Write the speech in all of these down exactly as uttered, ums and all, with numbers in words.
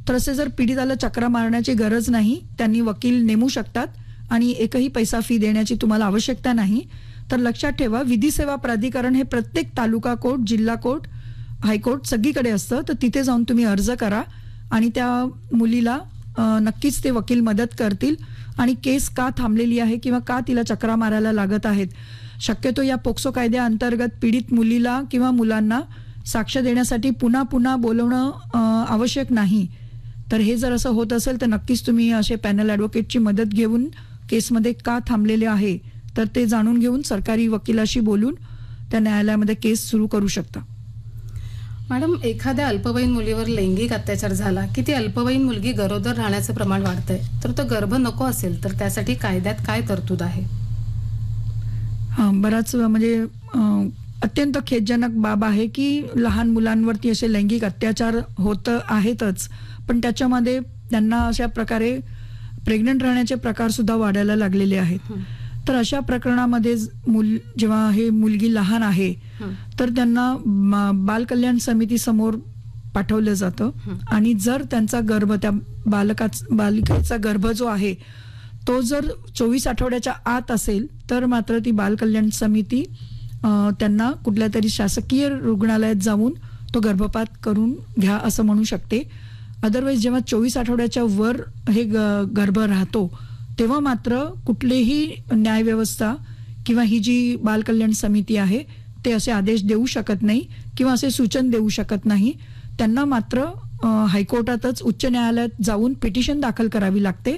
तर असे जर पीडिताला चक्रा मारण्याची गरज नाही, त्यांनी वकील नेमू शकतात आणि एकही पैसा फी देण्याची तुम्हाला आवश्यकता नाही. तर लक्षात ठेवा, विधी सेवा प्राधिकरण हे प्रत्येक तालुका कोर्ट, जिल्हा कोर्ट, हायकोर्ट सगळीकडे असतं. तर तिथे जाऊन तुम्ही अर्ज करा आणि त्या मुलीला नक्कीच ते वकील मदत करतील. आणि केस का थांबलेली आहे किंवा का तिला चक्रा मारायला लागत आहेत, शक्यतो या पोक्सो कायद्याअंतर्गत पीडित मुलीला किंवा मुलांना साक्ष देण्यासाठी पुन्हा पुन्हा बोलवणं आवश्यक नाही. तर हे जर असं होत असेल तर नक्कीच तुम्ही असे पॅनल ॲडव्होकेटची मदत घेऊन केसमध्ये का थांबलेले आहे तर ते जाणून घेऊन सरकारी वकिलाशी बोलून त्या न्यायालयामध्ये केस सुरू करू शकता. मॅडम, एखाद्या अल्पवयीन मुलीवर लैंगिक अत्याचार झाला की ती अल्पवयीन मुलगी गरोदर राहण्याचं प्रमाण वाढतंय, तर तो गर्भ नको असेल तर त्यासाठी कायद्यात काय तरतूद आहे? हां, बराच म्हणजे अत्यंत खेदजनक बाब आहे की लहान मुलांवरती असे लैंगिक अत्याचार होत आहेतच, पण त्याच्यामध्ये त्यांना अशा प्रकारे प्रेग्नंट राहण्याचे प्रकार सुद्धा वाढायला लागलेले आहेत. तर अशा प्रकरणामध्ये मुल जेव्हा हे मुलगी लहान आहे तर त्यांना बाल कल्याण समिती समोर पाठवलं जातं आणि जर त्यांचा गर्भ, त्या बालका बालिकेचा गर्भ जो आहे तो जर चोवीस आठवड्याच्या आत असेल तर मात्र ती बाल कल्याण समिती त्यांना कुठल्या तरी शासकीय रुग्णालयात जाऊन तो गर्भपात करून घ्या असं म्हणू शकते. अदरवाईज जेव्हा चोवीस आठवड्याच्या वर हे गर्भ राहतो तेव्हा मात्र कुठलीही न्यायव्यवस्था किंवा ही जी बाल कल्याण समिती आहे ते असे आदेश देऊ शकत नाही किंवा असे सूचन देऊ शकत नाही. त्यांना मात्र हायकोर्टातच उच्च न्यायालयात जाऊन पिटिशन दाखल करावी लागते.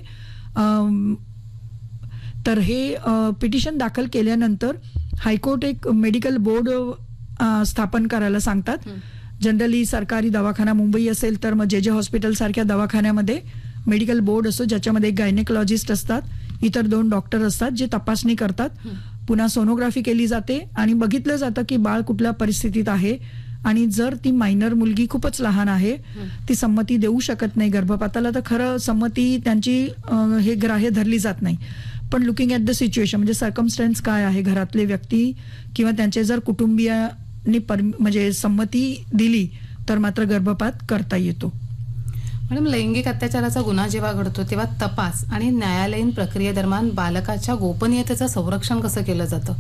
तर हे पिटिशन दाखल केल्यानंतर हायकोर्ट एक मेडिकल बोर्ड स्थापन करायला सांगतात. जनरली सरकारी दवाखाना मुंबई असेल तर मग जे जे हॉस्पिटल सारख्या दवाखान्यामध्ये मेडिकल बोर्ड असतो ज्याच्यामध्ये गायनेकॉलॉजिस्ट असतात, इतर दोन डॉक्टर असतात जे तपासणी करतात. पुन्हा सोनोग्राफी केली जाते आणि बघितलं जातं की बाळ कुठल्या परिस्थितीत आहे आणि जर ती मायनर मुलगी खूपच लहान आहे, ती संमती देऊ शकत नाही गर्भपाताला, तर खरं संमती त्यांची हे ग्राह्य धरली जात नाही. पण लुकिंग ॲट द सिच्युएशन म्हणजे सर्कमस्टन्स काय आहे, घरातले व्यक्ती किंवा त्यांचे जर कुटुंबियांनी पर म्हणजे संमती दिली तर मात्र गर्भपात करता येतो. मॅडम, लैंगिक अत्याचाराचा गुन्हा जेव्हा घडतो तेव्हा तपास आणि न्यायालयीन प्रक्रियेदरम्यान बालकाच्या गोपनीयतेचं संरक्षण कसं केलं जातं?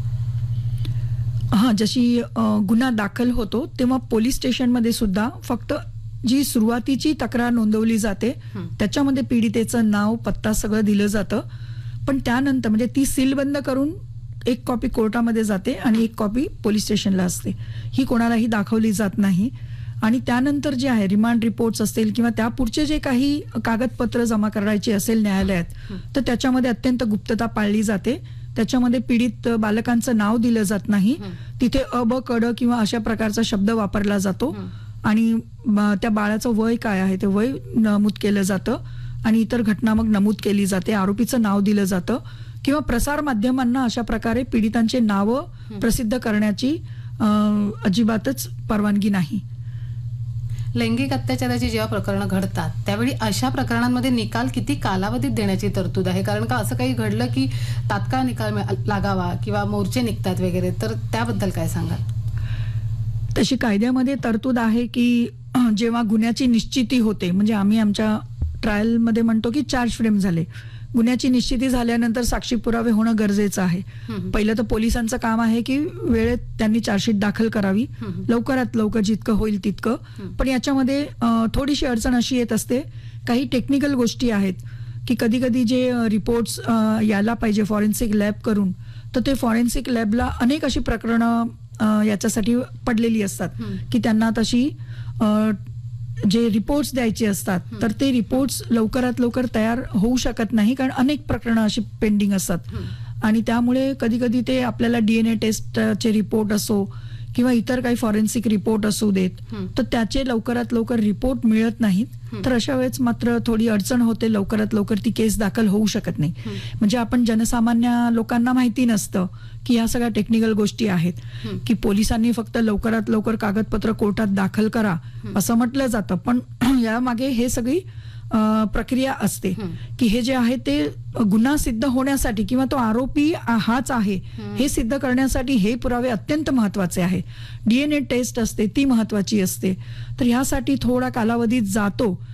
हां, जशी गुन्हा दाखल होतो तेव्हा पोलीस स्टेशनमध्ये सुद्धा फक्त जी सुरुवातीची तक्रार नोंदवली जाते त्याच्यामध्ये पीडितेचं नाव, पत्ता सगळं दिलं जातं. पण त्यानंतर म्हणजे ती सीलबंद करून एक कॉपी कोर्टामध्ये जाते आणि एक कॉपी पोलीस स्टेशनला असते. ही कोणालाही दाखवली जात नाही. आणि त्यानंतर जे आहे रिमांड रिपोर्ट्स असतील किंवा त्या पुढचे जे काही कागदपत्र जमा करायची असेल न्यायालयात तर त्याच्यामध्ये अत्यंत गुप्तता पाळली जाते. त्याच्यामध्ये पीडित बालकांचं नाव दिलं जात नाही. तिथे अ ब क ड किंवा अशा प्रकारचा शब्द वापरला जातो आणि त्या बाळाचं वय काय आहे ते वय नमूद केलं जातं आणि इतर घटना मग नमूद केली जाते. आरोपीचं नाव दिलं जातं किंवा प्रसार माध्यमांना अशा प्रकारे पीडितांचे नावं प्रसिद्ध करण्याची अजिबातच परवानगी नाही. लैंगिक अत्याचाराची जेव्हा प्रकरणं घडतात त्यावेळी अशा प्रकरणांमध्ये निकाल किती कालावधीत देण्याची तरतूद आहे? कारण का असं काही घडलं की तात्काळ निकाल लागावा किंवा मोर्चे निघतात वगैरे, तर त्याबद्दल काय सांगाल? तशी कायद्यामध्ये तरतूद आहे की जेव्हा गुन्ह्याची निश्चिती होते, म्हणजे आम्ही आमच्या ट्रायलमध्ये म्हणतो की चार्ज फ्रेम झाले, गुन्ह्याची निश्चिती झाल्यानंतर साक्षी पुरावे होणं गरजेचं आहे. पहिलं तर पोलिसांचं काम आहे की वेळेत त्यांनी चार्जशीट दाखल करावी, लवकरात लवकर जितकं होईल तितकं. पण याच्यामध्ये थोडीशी अडचण अशी येत असते, काही टेक्निकल गोष्टी आहेत की कधी कधी जे रिपोर्ट्स यायला पाहिजे फॉरेन्सिक लॅब करून, तर ते फॉरेन्सिक लॅबला अनेक अशी प्रकरणं याच्यासाठी पडलेली असतात की त्यांना तशी जे रिपोर्ट्स द्यायचे असतात तर ते रिपोर्ट्स लवकरात लवकर तयार होऊ शकत नाही, कारण अनेक प्रकरणं अशी पेंडिंग असतात. आणि त्यामुळे कधी कधी ते आपल्याला डीएनए टेस्टचे रिपोर्ट असो किंवा इतर काही फॉरेन्सिक रिपोर्ट असू देत तर त्याचे लवकरात लवकर रिपोर्ट मिळत नाहीत. तर अशा वेळेस मात्र थोडी अडचण होते, लवकरात लवकर ती केस दाखल होऊ शकत नाही. म्हणजे आपण जनसामान्य लोकांना माहिती नसतं की ह्या सगळ्या टेक्निकल गोष्टी आहेत की पोलिसांनी फक्त लवकरात लवकर कागदपत्र कोर्टात दाखल करा असं म्हटलं जातं, पण यामागे हे सगळी प्रक्रिया असते की हे जे आहे ते गुन्हा सिद्ध होण्यासाठी किंवा तो आरोपी हाच आहे हे सिद्ध करण्यासाठी हे पुरावे अत्यंत महत्वाचे आहे. डीएनए टेस्ट असते ती महत्वाची असते. तर ह्यासाठी थोडा कालावधी जातो